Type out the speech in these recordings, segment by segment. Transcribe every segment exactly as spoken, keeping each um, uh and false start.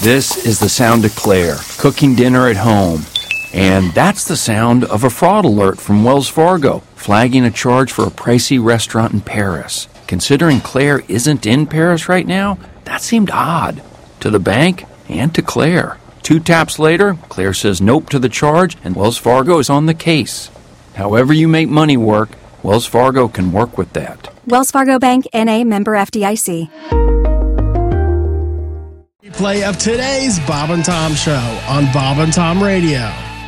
This is the sound of Claire, cooking dinner at home. And that's the sound of a fraud alert from Wells Fargo, flagging a charge for a pricey restaurant in Paris. Considering Claire isn't in Paris right now, that seemed odd. To the bank and to Claire. Two taps later, Claire says nope to the charge, and Wells Fargo is on the case. However you make money work, Wells Fargo can work with that. Wells Fargo Bank, N A, member F D I C. Play of today's Bob and Tom Show on Bob and Tom Radio.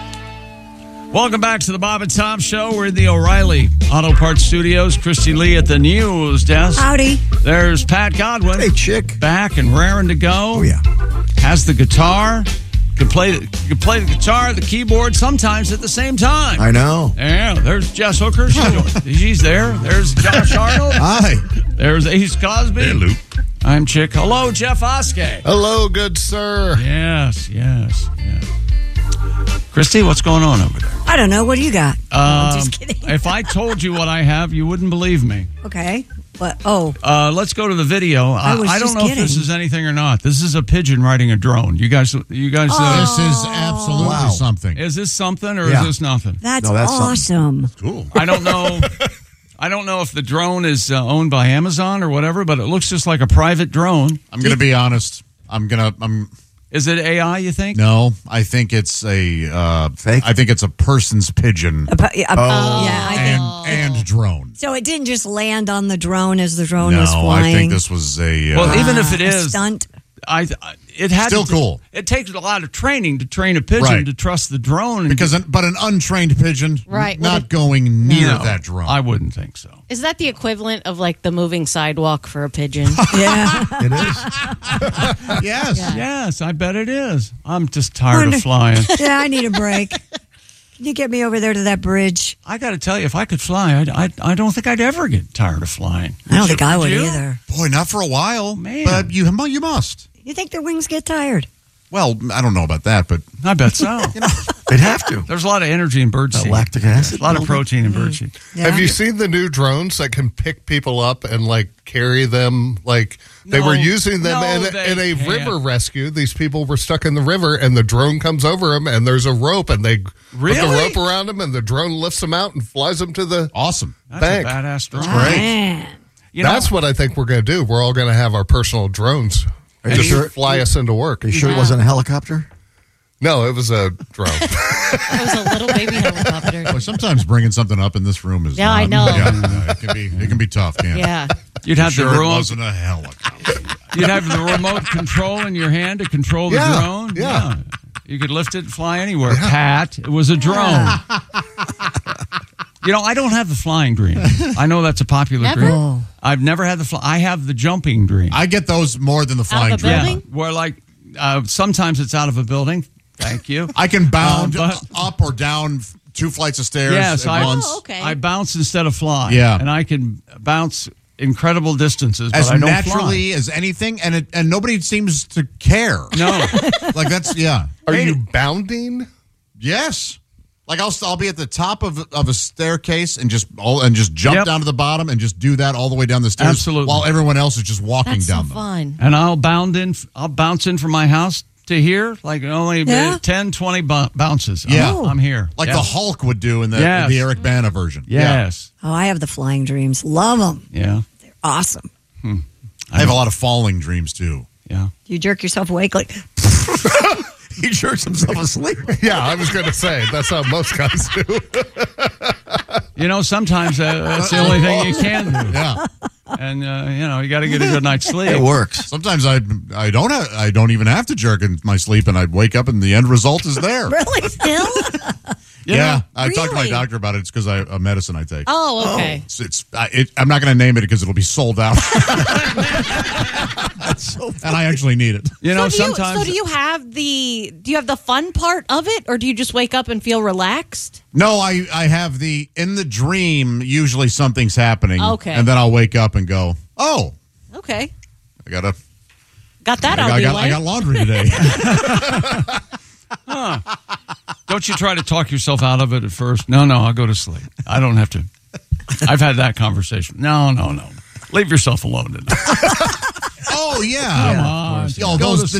Welcome back to the Bob and Tom Show. We're in the O'Reilly Auto Parts Studios. Christy Lee at the news desk. Howdy. There's Pat Godwin. Hey, chick. Back and raring to go. Oh, yeah. Has the guitar. Can play, can play the guitar, the keyboard, sometimes at the same time. I know. Yeah, there's Jess Hooker. She's, she's there. There's Josh Arnold. Hi. There's Ace Cosby. Hey, Luke. I'm Chick. Hello, Jeff Oskey. Hello, good sir. Yes, yes, yes. Christy, what's going on over there? I don't know. What do you got? Um, I'm just kidding. If I told you what I have, you wouldn't believe me. Okay. What? Oh. Uh, let's go to the video. I, I was I don't just know kidding. if this is anything or not. This is a pigeon riding a drone. You guys, you guys. Uh, This is absolutely Wow. something. is this something or Yeah. is this nothing? That's, No, that's awesome. Cool. I don't know. I don't know if the drone is uh, owned by Amazon or whatever, but it looks just like a private drone. I'm going to be honest. I'm going to. I'm Is it A I? You think? no. I think it's a uh, Fake? I think it's a person's pigeon A pu- a- yeah, I think. and and drone. So it didn't just land on the drone as the drone No, was flying. I think this was a. Uh, Well, even if it a is, stunt. I, I it had Still to, cool. It takes a lot of training to train a pigeon Right. to trust the drone. And because, an, but an untrained pigeon, Right. not Would it- going near No, that drone. I wouldn't think so. Is that the equivalent of like the moving sidewalk for a pigeon? Yeah. It is. yes. Yeah. Yes, I bet it is. I'm just tired Wonder- of flying. Yeah, I need a break. Can you get me over there to that bridge? I got to tell you, if I could fly, I'd, I I don't think I'd ever get tired of flying. I don't think I would you? either. Boy, not for a while. Man. But you you must. You think their wings get tired? Well, I don't know about that, but I bet so. They'd have to. There's a lot of energy in bird That seed. lactic acid. A lot of protein in bird seed. Yeah. Have you seen the new drones that can pick people up and like carry them? Like they No. were using them No, in, they in a can't. river rescue. These people were stuck in the river, and the drone comes over them, and there's a rope, and they put Really? the rope around them, and the drone lifts them out and flies them to the awesome. That's bank. a badass drone. Man. You know, That's what I think we're going to do. We're all going to have our personal drones. Are you Just sure? fly us into work. Are you sure it wasn't a helicopter? No, it was a drone. It was a little baby helicopter. Boy, sometimes bringing something up in this room is Yeah, not- I know. Yeah, no, it can be it can be tough, can't it? Yeah. you'd have Sure, the it remote. wasn't a helicopter. You'd have the remote control in your hand to control the Yeah, drone. yeah. You could lift it and fly anywhere. Pat, it was a drone. You know, I don't have the flying dream. I know that's a popular Never? dream. Oh. I've never had the fly. I have the jumping dream. I get those more than the Out flying of the dream. building? Where like uh, sometimes it's out of a building. Thank you. I can bound Uh, but- up or down f- two flights of stairs Yes, at I, once. Oh, okay. I bounce instead of fly. Yeah. and I can bounce incredible distances, but As I don't naturally as anything, and it, and nobody seems to care. fly. No, Like that's yeah. Are Hey, you bounding? Yes. Like I'll I'll be at the top of of a staircase and just all and just jump Yep. down to the bottom and just do that all the way down the stairs. Absolutely. While everyone else is just walking That's so down them. fun. and I'll bound in. I'll bounce in from my house to here, like only Yeah. ten, twenty bu- bounces. Yeah. I'm, I'm here. Like Yeah. the Hulk would do in the Yes. the Eric Bana version. Yes. Oh, I have the flying dreams. Love them. Yeah. They're awesome. Yeah. I have a lot of falling dreams too. Yeah. You jerk yourself awake like, He jerks himself asleep. Yeah, I was going to say that's how most guys do. You know, sometimes uh, that's the only thing you can do. Yeah. And uh, you know, you got to get a good night's sleep. It works. Sometimes I I don't have, I don't even have to jerk in my sleep, and I wake up and the end result is there. really? Still? You Yeah, know? I talked to my Really? doctor about it. It's because I a medicine I take. Oh, okay. It's, it's I, it, I'm not going to name it because it'll be sold out, and I actually need it. You know, so, do you, sometimes. so do you have the do you have the fun part of it, or do you just wake up and feel relaxed? No, I I have the in the dream. Usually something's happening. Okay. and then I'll wake up and go, oh, Okay, I gotta. got that I out got, of I the got, way. I got laundry today. Don't you try to talk yourself out of it at first? No, no, I'll go to sleep. I don't have to. I've had that conversation. No, no, no. Leave yourself alone tonight. oh yeah, Come on. Yo, Go those to the